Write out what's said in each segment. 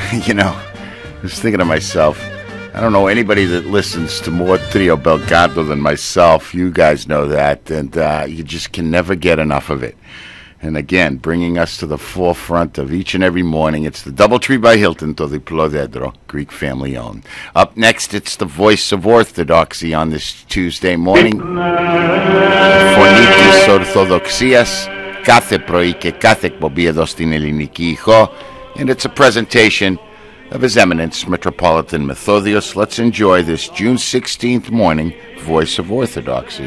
You know, I was thinking to myself, I don't know anybody that listens to more Trio Belcanto than myself. You guys know that, and you just can never get enough of it. And again, bringing us to the forefront of each and every morning, it's the Doubletree by Hilton, to the Plodedro, Greek family owned. Up next, it's the Voice of Orthodoxy on this Tuesday morning. Φωνή της Ορθοδοξίας, κάθε πρωί και κάθε εκπομπή εδώ στην Ελληνική Ηχό. And it's a presentation of His Eminence Metropolitan Methodios. Let's enjoy this June 16th morning Voice of Orthodoxy.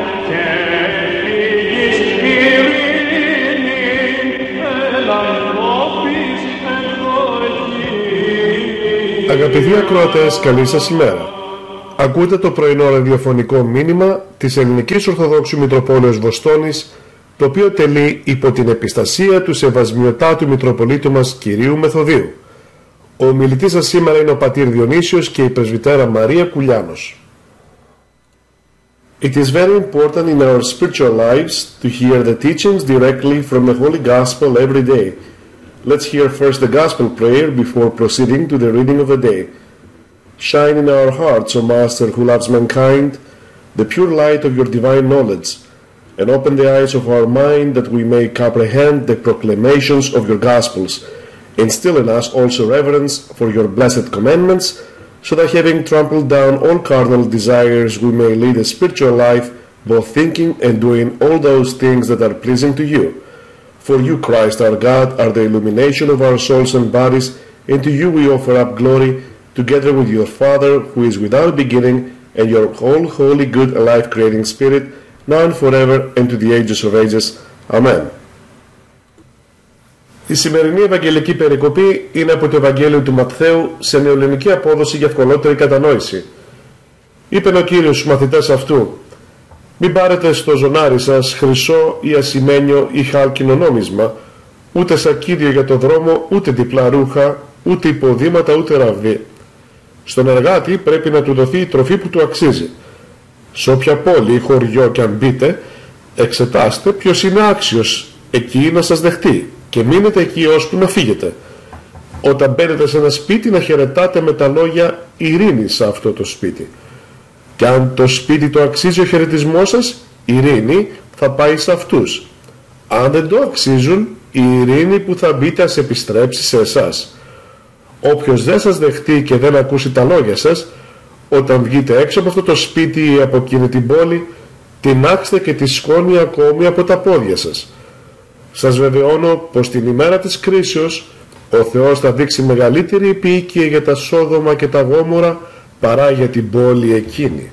Αγαπητοί ακροατές, καλή σας ημέρα. Ακούτε το πρωινό ραδιοφωνικό μήνυμα της Ελληνικής Ορθοδόξου Μητροπόλεως Βοστόνης, το οποίο τελεί υπό την επιστασία του Σεβασμιωτάτου Μητροπολίτου μας Κυρίου Μεθοδίου. Ο ομιλητής σας σήμερα είναι ο πατήρ Διονύσιος και η πρεσβυτέρα Μαρία Κουλιάνος. It is very important in our spiritual lives to hear the teachings directly from the Holy Gospel every day. Let's hear first the Gospel prayer before proceeding to the reading of the day. Shine in our hearts, O Master who loves mankind, the pure light of your divine knowledge, and open the eyes of our mind that we may comprehend the proclamations of your Gospels. Instill in us also reverence for your blessed commandments, so that having trampled down all carnal desires we may lead a spiritual life, both thinking and doing all those things that are pleasing to you. For you, Christ our God, are the illumination of our souls and bodies, and to you we offer up glory, together with your Father, who is without beginning, and your whole holy, good, and life-creating Spirit, now and forever, and to the ages of ages. Amen. Η σημερινή Ευαγγελική περικοπή είναι από το Ευαγγέλιο του Ματθαίου σε νεοελληνική απόδοση για ευκολότερη κατανόηση. Είπε ο Κύριος στους μαθητές αυτού: «Μην πάρετε στο ζωνάρι σας χρυσό ή ασημένιο ή χάλκινο νόμισμα, ούτε σακίδιο για το δρόμο, ούτε διπλά ρούχα, ούτε υποδήματα, ούτε ραβδί. Στον εργάτη πρέπει να του δοθεί η τροφή που του αξίζει. Σε όποια πόλη ή χωριό κι αν μπείτε, εξετάστε ποιος είναι άξιος εκεί να σας δεχτεί και μείνετε εκεί ώσπου να φύγετε. Όταν μπαίνετε σε ένα σπίτι, να χαιρετάτε με τα λόγια ειρήνη σε αυτό το σπίτι. Και αν το σπίτι το αξίζει ο χαιρετισμός σας, η ειρήνη θα πάει σε αυτούς. Αν δεν το αξίζουν, η ειρήνη που θα μπείτε ας επιστρέψει σε εσάς. Όποιος δεν σας δεχτεί και δεν ακούσει τα λόγια σας, όταν βγείτε έξω από αυτό το σπίτι ή από εκείνη την πόλη, τινάξτε και τη σκόνη ακόμη από τα πόδια σας. Σας βεβαιώνω πως την ημέρα της κρίσεως ο Θεός θα δείξει μεγαλύτερη επίοικια για τα Σόδομα και τα Γόμορα παρά για την πόλη εκείνη.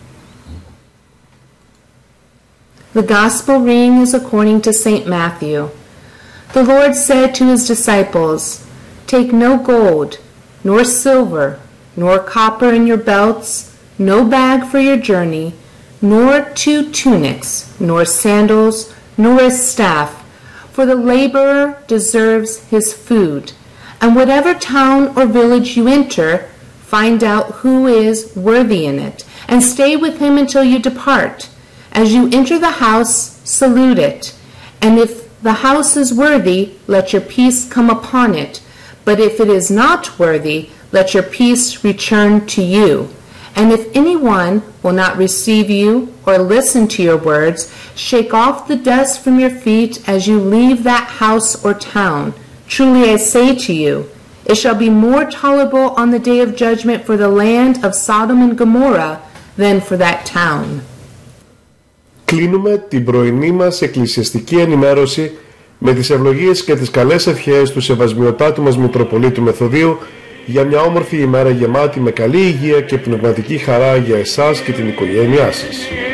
The Gospel reading is according to St. Matthew. The Lord said to his disciples, "Take no gold, nor silver, nor copper in your belts, no bag for your journey, nor 2 tunics, nor sandals, nor a staff, for the laborer deserves his food. And whatever town or village you enter, find out who is worthy in it, and stay with him until you depart. As you enter the house, salute it. And if the house is worthy, let your peace come upon it. But if it is not worthy, let your peace return to you. And if anyone will not receive you or listen to your words, shake off the dust from your feet as you leave that house or town. Truly I say to you, it shall be more tolerable on the day of judgment for the land of Sodom and Gomorrah than for that town." Κλείνουμε την πρωινή μας εκκλησιαστική ενημέρωση με τις ευλογίες και τις καλές ευχές του Σεβασμιωτάτου μας Μητροπολίτου Μεθοδίου για μια όμορφη ημέρα γεμάτη με καλή υγεία και πνευματική χαρά για εσάς και την οικογένειά σας.